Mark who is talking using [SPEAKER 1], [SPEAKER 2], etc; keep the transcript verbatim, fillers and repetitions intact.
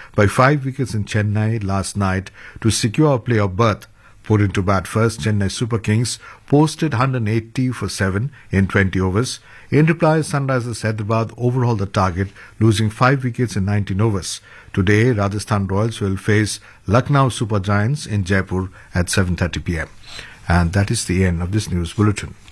[SPEAKER 1] by five wickets in Chennai last night to secure a playoff berth. Put into bat first, Chennai Super Kings posted one hundred eighty for seven in twenty overs. In reply, Sunrisers Hyderabad overhauled the target, losing five wickets in nineteen overs. Today, Rajasthan Royals will face Lucknow Super Giants in Jaipur at seven thirty p m. And that is the end of this news bulletin.